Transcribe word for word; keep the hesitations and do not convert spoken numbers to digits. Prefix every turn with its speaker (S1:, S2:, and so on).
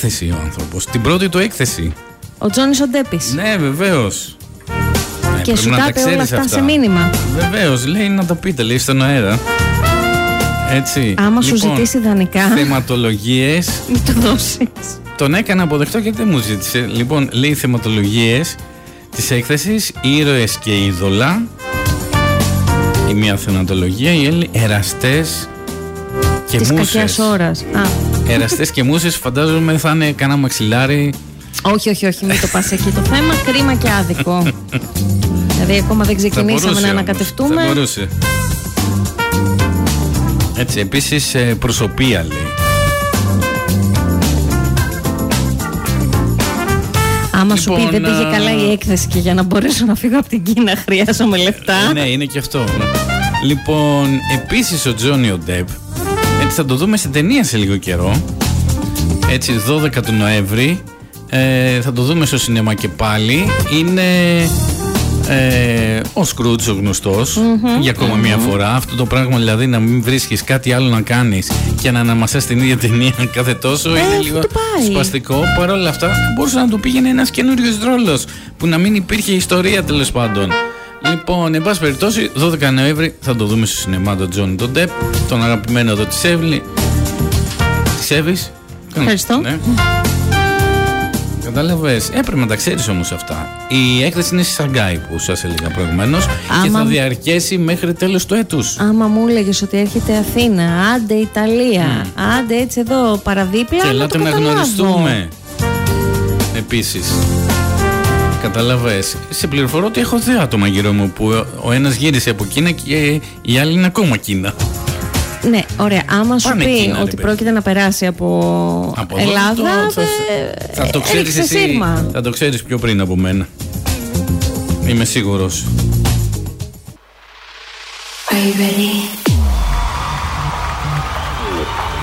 S1: έκθεση ο άνθρωπος. Την πρώτη του έκθεση.
S2: Ο Τζόνις ο Ντέπης.
S1: Ναι, βεβαίως.
S2: Και σου τα είπε όλα αυτά, αυτά σε μήνυμα.
S1: Βεβαίως, λέει να το πείτε, λέει στον αέρα. Έτσι.
S2: Άμα
S1: λοιπόν,
S2: σου ζητήσει ιδανικά.
S1: Θεματολογίες.
S2: Μην το δώσεις.
S1: Τον έκανα αποδεκτό γιατί δεν μου ζήτησε. Λοιπόν, λέει θεματολογίες της έκθεσης, ήρωες και είδωλα. Η μία θεματολογία, η άλλη εραστές και
S2: της
S1: μουσες.
S2: Της κακιάς ώρας. Α.
S1: Εραστές και μουσες, φαντάζομαι θα είναι κανένα μαξιλάρι.
S2: Όχι, όχι, όχι, μην το πας εκεί το θέμα. Κρίμα και άδικο. Δηλαδή ακόμα δεν ξεκινήσαμε να ανακατευτούμε.
S1: Θα μπορούσε. Έτσι, επίσης προσωπία λέει.
S2: Άμα
S1: λοιπόν,
S2: σου πει δεν πήγε καλά η έκθεση και για να μπορέσω να φύγω από την Κίνα χρειάζομαι λεφτά.
S1: Ε, ναι, είναι και αυτό. Λοιπόν, επίσης ο Τζόνι ο Ντεπ, έτσι θα το δούμε σε ταινία σε λίγο καιρό. Έτσι, δώδεκα του Νοέμβρη. Ε, θα το δούμε στο σινέμα και πάλι. Είναι ε, ο Σκρούτς ο γνωστός mm-hmm, για ακόμα mm-hmm. μία φορά. Αυτό το πράγμα δηλαδή να μην βρίσκεις κάτι άλλο να κάνεις και να αναμασάς την ίδια ταινία κάθε τόσο ε, είναι λίγο σπαστικό. Παρ' όλα αυτά θα μπορούσε να του πήγαινε ένας καινούριος ρόλος που να μην υπήρχε ιστορία τέλος πάντων. Λοιπόν, εν πάση περιπτώσει, δώδεκα Νοέμβρη θα το δούμε στο σινεμά τον Τζόνι τον Ντεπ, τον αγαπημένο εδώ της Εύλη. Της Εύης.
S2: Ευχαριστώ.
S1: Ναι. Κατάλαβες, έπρεπε να τα ξέρεις όμως αυτά. Η έκθεση είναι στη Σαγκάη που σας έλεγα προηγουμένως και θα διαρκέσει μέχρι τέλος του έτους.
S2: Άμα μου έλεγες ότι έρχεται Αθήνα, άντε Ιταλία, mm. άντε έτσι εδώ παραδίπλα.
S1: Και
S2: να
S1: ελάτε
S2: το
S1: να γνωριστούμε. Επίσης. Καταλαβες. Σε πληροφορώ ότι έχω δύο άτομα γύρω μου που ο ένας γύρισε από Κίνα και η άλλη είναι ακόμα Κίνα.
S2: Ναι, ωραία. Άμα σου
S1: Πάνε
S2: πει
S1: Κίνα,
S2: ότι πρόκειται να περάσει από,
S1: από
S2: Ελλάδα,
S1: το, θα, θα, το ξέρεις εσύ,
S2: σύρμα.
S1: Θα το ξέρεις πιο πριν από μένα. Είμαι σίγουρος.
S3: Are you ready?